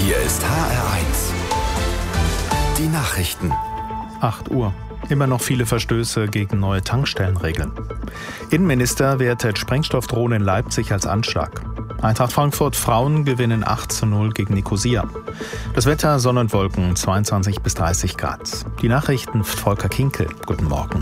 Hier ist HR1. Die Nachrichten. 8 Uhr. Immer noch viele Verstöße gegen neue Tankstellenregeln. Innenminister wertet Sprengstoffdrohne in Leipzig als Anschlag. Eintracht Frankfurt Frauen gewinnen 8:0 gegen Nicosia. Das Wetter, Sonne und Wolken, 22 bis 30 Grad. Die Nachrichten, Volker Kinkel. Guten Morgen.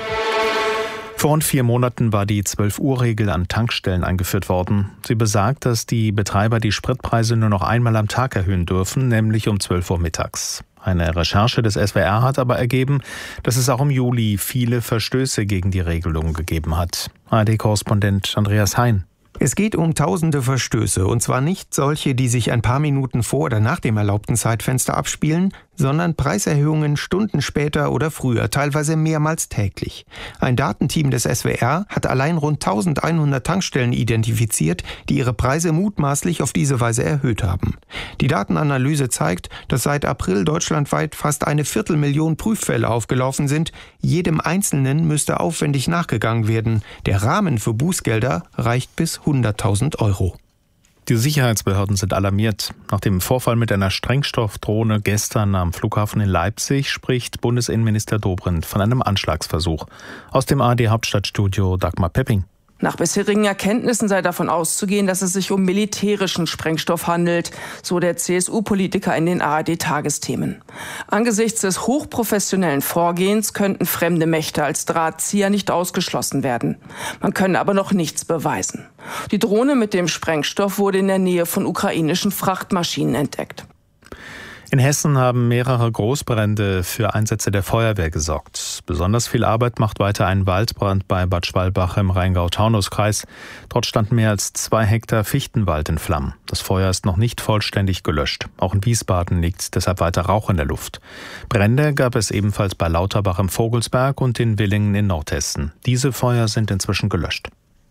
Vor rund 4 Monaten war die 12-Uhr-Regel an Tankstellen eingeführt worden. Sie besagt, dass die Betreiber die Spritpreise nur noch einmal am Tag erhöhen dürfen, nämlich um 12 Uhr mittags. Eine Recherche des SWR hat aber ergeben, dass es auch im Juli viele Verstöße gegen die Regelung gegeben hat. ARD-Korrespondent Andreas Hein. Es geht um tausende Verstöße, und zwar nicht solche, die sich ein paar Minuten vor oder nach dem erlaubten Zeitfenster abspielen, sondern Preiserhöhungen Stunden später oder früher, teilweise mehrmals täglich. Ein Datenteam des SWR hat allein rund 1100 Tankstellen identifiziert, die ihre Preise mutmaßlich auf diese Weise erhöht haben. Die Datenanalyse zeigt, dass seit April deutschlandweit fast 250.000 Prüffälle aufgelaufen sind. Jedem Einzelnen müsste aufwendig nachgegangen werden. Der Rahmen für Bußgelder reicht bis 100.000 Euro. Die Sicherheitsbehörden sind alarmiert. Nach dem Vorfall mit einer Sprengstoffdrohne gestern am Flughafen in Leipzig spricht Bundesinnenminister Dobrindt von einem Anschlagsversuch. Aus dem ARD-Hauptstadtstudio Dagmar Pepping. Nach bisherigen Erkenntnissen sei davon auszugehen, dass es sich um militärischen Sprengstoff handelt, so der CSU-Politiker in den ARD-Tagesthemen. Angesichts des hochprofessionellen Vorgehens könnten fremde Mächte als Drahtzieher nicht ausgeschlossen werden. Man könne aber noch nichts beweisen. Die Drohne mit dem Sprengstoff wurde in der Nähe von ukrainischen Frachtmaschinen entdeckt. In Hessen haben mehrere Großbrände für Einsätze der Feuerwehr gesorgt. Besonders viel Arbeit macht weiter ein Waldbrand bei Bad Schwalbach im Rheingau-Taunus-Kreis. Dort stand mehr als 2 Hektar Fichtenwald in Flammen. Das Feuer ist noch nicht vollständig gelöscht. Auch in Wiesbaden liegt deshalb weiter Rauch in der Luft. Brände gab es ebenfalls bei Lauterbach im Vogelsberg und in Villingen in Nordhessen. Diese Feuer sind inzwischen gelöscht.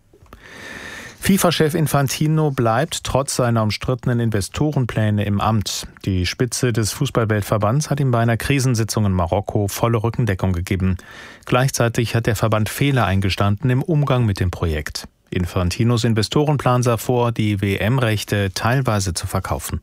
FIFA-Chef Infantino bleibt trotz seiner umstrittenen Investorenpläne im Amt. Die Spitze des Fußballweltverbands hat ihm bei einer Krisensitzung in Marokko volle Rückendeckung gegeben. Gleichzeitig hat der Verband Fehler eingestanden im Umgang mit dem Projekt. Infantinos Investorenplan sah vor, die WM-Rechte teilweise zu verkaufen.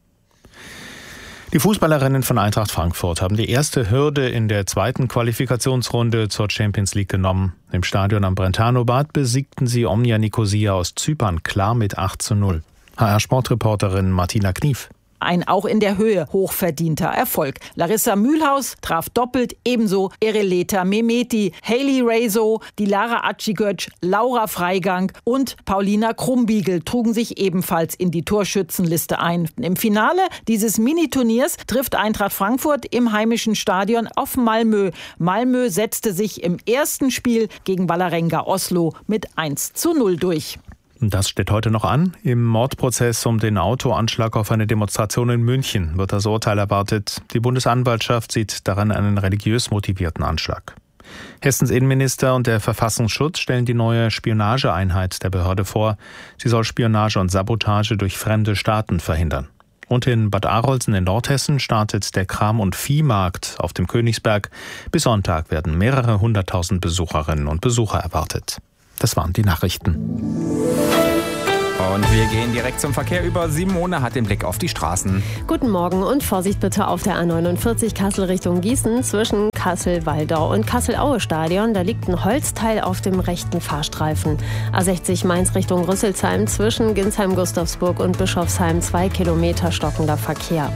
Die Fußballerinnen von Eintracht Frankfurt haben die erste Hürde in der 2. Qualifikationsrunde zur Champions League genommen. Im Stadion am Brentano-Bad besiegten sie Omonia Nicosia aus Zypern klar mit 8:0. HR-Sportreporterin Martina Knief. Ein auch in der Höhe hochverdienter Erfolg. Larissa Mühlhaus traf doppelt, ebenso Ereleta Mehmeti, Hailey Rezo, Dilara Acigöc, Laura Freigang und Paulina Krumbiegel trugen sich ebenfalls in die Torschützenliste ein. Im Finale dieses Mini-Turniers trifft Eintracht Frankfurt im heimischen Stadion auf Malmö. Malmö setzte sich im ersten Spiel gegen Vålerenga Oslo mit 1:0 durch. Das steht heute noch an. Im Mordprozess um den Autoanschlag auf eine Demonstration in München wird das Urteil erwartet. Die Bundesanwaltschaft sieht daran einen religiös motivierten Anschlag. Hessens Innenminister und der Verfassungsschutz stellen die neue Spionageeinheit der Behörde vor. Sie soll Spionage und Sabotage durch fremde Staaten verhindern. Und in Bad Arolsen in Nordhessen startet der Kram- und Viehmarkt auf dem Königsberg. Bis Sonntag werden mehrere 100.000 Besucherinnen und Besucher erwartet. Das waren die Nachrichten. Und wir gehen direkt zum Verkehr über. Simone hat den Blick auf die Straßen. Guten Morgen und Vorsicht bitte auf der A49 Kassel Richtung Gießen zwischen Kassel-Waldau und Kassel-Aue-Stadion. Da liegt ein Holzteil auf dem rechten Fahrstreifen. A60 Mainz Richtung Rüsselsheim zwischen Ginsheim-Gustavsburg und Bischofsheim 2 Kilometer stockender Verkehr.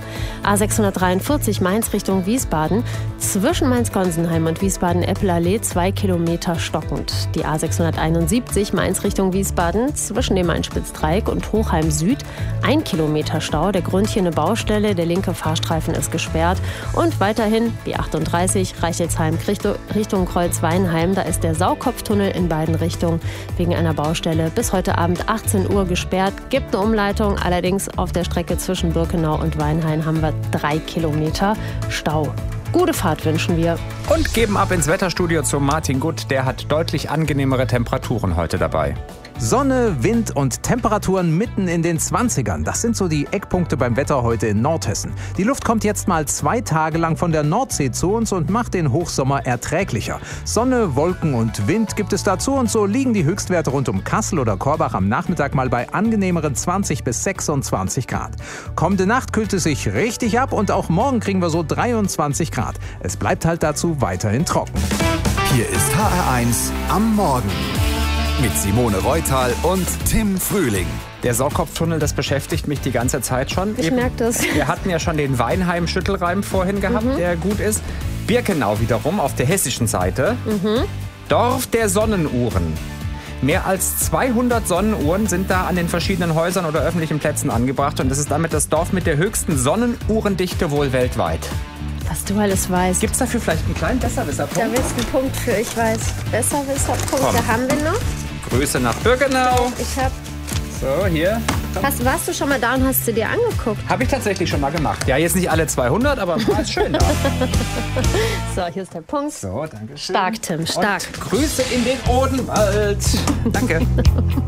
A643 Mainz Richtung Wiesbaden zwischen Mainz-Gonsenheim und Wiesbaden-Eppelallee 2 Kilometer stockend. Die A671 Mainz Richtung Wiesbaden zwischen dem Main-Spitz-Dreieck und Hochheim Süd 1 Kilometer Stau. Der Grund hier eine Baustelle, der linke Fahrstreifen ist gesperrt. Und weiterhin B38 Reichelsheim Richtung Kreuz-Weinheim. Da ist der Saukopftunnel in beiden Richtungen wegen einer Baustelle bis heute Abend 18 Uhr gesperrt. Gibt eine Umleitung, allerdings auf der Strecke zwischen Birkenau und Weinheim haben wir 3 Kilometer Stau. Gute Fahrt wünschen wir. Und geben ab ins Wetterstudio zu Martin Gutt. Der hat deutlich angenehmere Temperaturen heute dabei. Sonne, Wind und Temperaturen mitten in den 20ern. Das sind so die Eckpunkte beim Wetter heute in Nordhessen. Die Luft kommt jetzt mal 2 Tage lang von der Nordsee zu uns und macht den Hochsommer erträglicher. Sonne, Wolken und Wind gibt es dazu und so liegen die Höchstwerte rund um Kassel oder Korbach am Nachmittag mal bei angenehmeren 20 bis 26 Grad. Kommende Nacht kühlt es sich richtig ab und auch morgen kriegen wir so 23 Grad. Es bleibt halt dazu weiterhin trocken. Hier ist HR1 am Morgen mit Simone Reutal und Tim Frühling. Der Sauerkopftunnel, das beschäftigt mich die ganze Zeit schon. Ich merke das. Wir hatten ja schon den Weinheim-Schüttelreim vorhin gehabt, der gut ist. Birkenau wiederum auf der hessischen Seite. Dorf der Sonnenuhren. Mehr als 200 Sonnenuhren sind da an den verschiedenen Häusern oder öffentlichen Plätzen angebracht. Und das ist damit das Dorf mit der höchsten Sonnenuhrendichte wohl weltweit. Was du alles weißt. Gibt es dafür vielleicht einen kleinen Besserwisser-Punkt? Da willst du einen Punkt für, ich weiß. Besserwisser-Punkte haben wir noch. Grüße nach Birkenau. Ich hab... So, hier. Warst du schon mal da und hast du dir angeguckt? Habe ich tatsächlich schon mal gemacht. Ja, jetzt nicht alle 200, aber war es schön da. So, hier ist der Punkt. So, danke schön. Stark, Tim, stark. Und Grüße in den Odenwald. Danke.